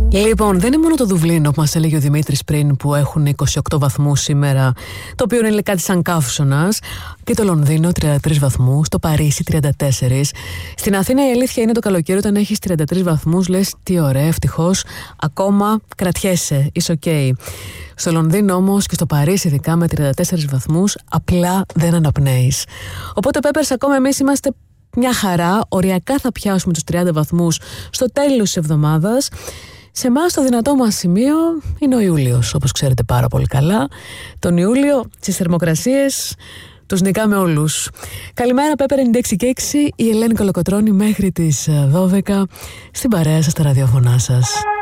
Λοιπόν, δεν είναι μόνο το Δουβλίνο που μας έλεγε ο Δημήτρης πριν που έχουν 28 βαθμούς σήμερα, το οποίο είναι κάτι σαν καύσωνας, και το Λονδίνο 33 βαθμούς, το Παρίσι 34. Στην Αθήνα η αλήθεια είναι το καλοκαίρι όταν έχεις 33 βαθμούς λες τι ωραία, ευτυχώς, ακόμα κρατιέσαι, είσαι ok. Στο Λονδίνο όμως και στο Παρίσι ειδικά με 34 βαθμούς απλά δεν αναπνέεις. Οπότε Peppers, ακόμα εμείς είμαστε μια χαρά, οριακά θα πιάσουμε τους 30 βαθμούς στο τέλος της εβδομάδας. Σε εμάς το δυνατό μας σημείο είναι ο Ιούλιος, όπως ξέρετε πάρα πολύ καλά. Τον Ιούλιο στις θερμοκρασίες τους νικάμε όλους. Καλημέρα Pepper 96 και 6, η Ελένη Κολοκοτρώνη μέχρι τις 12 στην παρέα σας, στα ραδιόφωνά σας.